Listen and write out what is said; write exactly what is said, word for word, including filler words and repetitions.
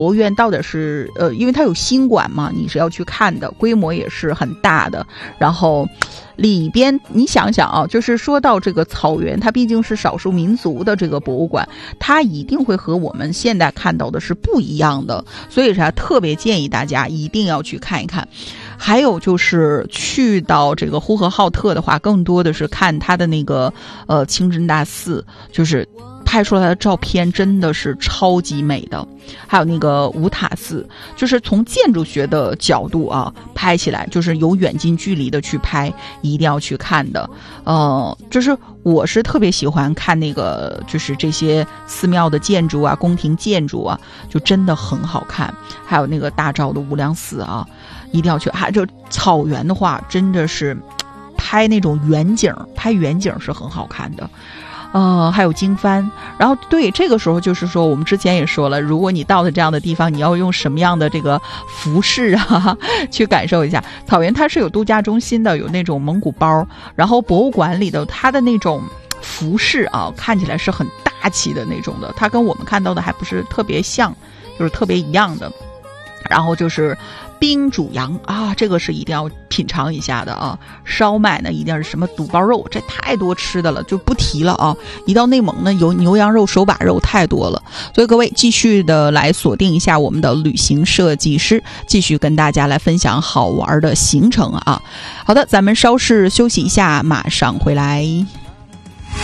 博物院到底是呃，因为它有新馆嘛，你是要去看的，规模也是很大的。然后里边你想想啊，就是说到这个草原，它毕竟是少数民族的这个博物馆，它一定会和我们现在看到的是不一样的，所以说特别建议大家一定要去看一看。还有就是去到这个呼和浩特的话，更多的是看它的那个呃清真大寺，就是拍出来的照片真的是超级美的。还有那个五塔寺，就是从建筑学的角度啊，拍起来就是有远近距离的去拍，一定要去看的。呃，就是我是特别喜欢看那个，就是这些寺庙的建筑啊，宫廷建筑啊，就真的很好看。还有那个大昭的无量寺啊，一定要去。还就草原的话，真的是拍那种远景，拍远景是很好看的。呃，还有经幡。然后对，这个时候就是说，我们之前也说了，如果你到了这样的地方，你要用什么样的这个服饰啊，去感受一下。草原它是有度假中心的，有那种蒙古包，然后博物馆里的它的那种服饰啊，看起来是很大气的那种的，它跟我们看到的还不是特别像，就是特别一样的。然后就是冰煮羊啊，这个是一定要品尝一下的啊。烧麦呢，一定是什么肚包肉，这太多吃的了，就不提了啊。一到内蒙呢，有牛羊肉、手把肉太多了，所以各位继续的来锁定一下我们的旅行设计师，继续跟大家来分享好玩的行程啊。好的，咱们稍事休息一下，马上回来。